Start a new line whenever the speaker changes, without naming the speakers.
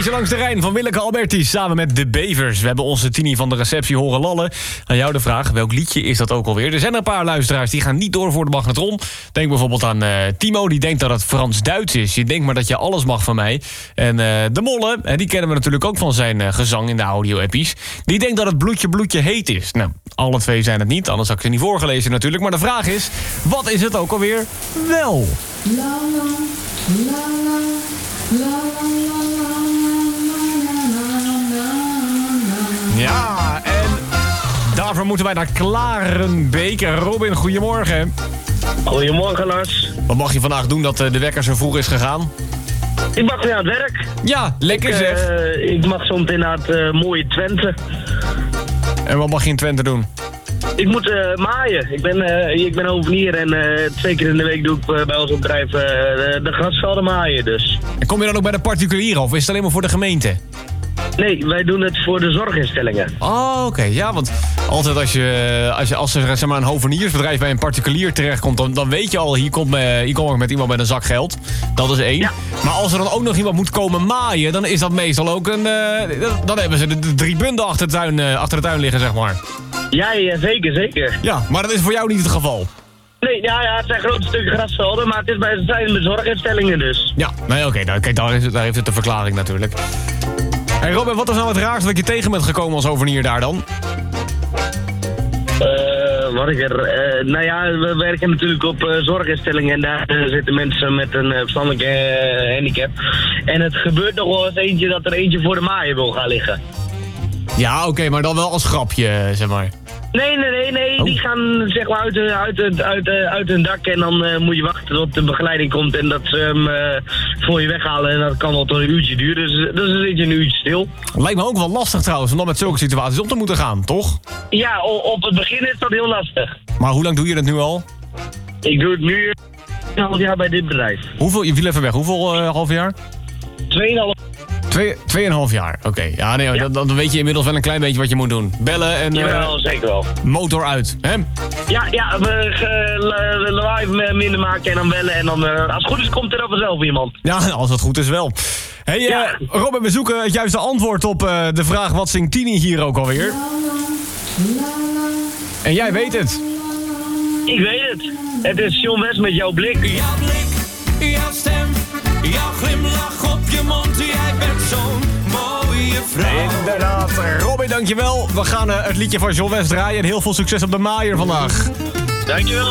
Reisje langs de Rijn van Willeke Alberti samen met de Bevers. We hebben onze Tini van de receptie horen lallen. Aan jou de vraag, welk liedje is dat ook alweer? Er zijn een paar luisteraars die gaan niet door voor de magnetron. Denk bijvoorbeeld aan Timo, die denkt dat het Frans-Duits is. Je denkt maar dat je alles mag van mij. En de Molle, die kennen we natuurlijk ook van zijn gezang in de audio-appies. Die denkt dat het bloedje bloedje heet is. Nou, alle twee zijn het niet, anders had ik ze niet voorgelezen natuurlijk. Maar de vraag is, wat is het ook alweer wel? Ja, en daarvoor moeten wij naar Klarenbeek. Robin, goedemorgen.
Goedemorgen, Lars.
Wat mag je vandaag doen dat de wekker zo vroeg is gegaan?
Ik mag weer aan het werk.
Ja, lekker zeg.
Ik mag soms inderdaad mooie Twente.
En wat mag je in Twente doen?
Ik moet maaien. Ik ben hovenier en 2 keer in de week doe ik bij ons bedrijf de grasvelden maaien dus.
En kom je dan ook bij de particulieren of is het alleen maar voor de gemeente?
Nee, wij doen het voor de zorginstellingen.
Oh, oké. Ja, want altijd als er zeg maar, een hoveniersbedrijf bij een particulier terechtkomt, dan weet je al, hier kom ik met iemand met een zak geld. Dat is 1. Ja. Maar als er dan ook nog iemand moet komen maaien, dan is dat meestal ook een... dan hebben ze de 3 bunden achter de tuin liggen, zeg maar.
Ja, zeker.
Ja, maar dat is voor jou niet het geval.
Nee, ja, het zijn grote stukken grasvelden, maar het is het zijn de zorginstellingen dus.
Ja, nee, oké. Kijk, daar heeft het de verklaring natuurlijk. Hey Robin, wat is nou het raarste dat je tegen bent gekomen als hovenier daar dan?
Nou ja, we werken natuurlijk op zorginstellingen en daar zitten mensen met een verstandelijke handicap. En het gebeurt nog wel eens eentje dat er eentje voor de maaien wil gaan liggen.
Ja, oké, maar dan wel als grapje, zeg maar.
Nee.
Oh.
Die gaan zeg maar uit hun dak en dan moet je wachten tot de begeleiding komt en dat ze hem voor je weghalen. En dat kan wel tot een uurtje duren, dus dan zit je een uurtje stil.
Lijkt me ook wel lastig trouwens, om dan met zulke situaties op te moeten gaan, toch?
Ja, op het begin is dat heel lastig.
Maar hoe lang doe je dat nu al?
Ik doe het nu een half jaar bij dit bedrijf.
Je viel even weg, hoeveel half jaar? 2,5 jaar, oké. Ja, nee, ja. Dan weet je inmiddels wel een klein beetje wat je moet doen. Bellen en...
Jawel, zeker wel.
Motor uit, hè?
Ja, we lawaai minder maken en dan bellen en dan... als het goed is, komt er dan vanzelf iemand.
Ja, als het goed is wel. Hey, Robin, we zoeken het juiste antwoord op de vraag... wat zingt Tini hier ook alweer? En jij weet het.
Ik weet het. Het is John West met jouw blik.
Jouw blik, jouw stem, jouw glimlach op je mond. Jij bent zo'n mooie vrouw.
Inderdaad. Robin, dankjewel. We gaan het liedje van John West draaien. En heel veel succes op de maaier vandaag.
Dankjewel.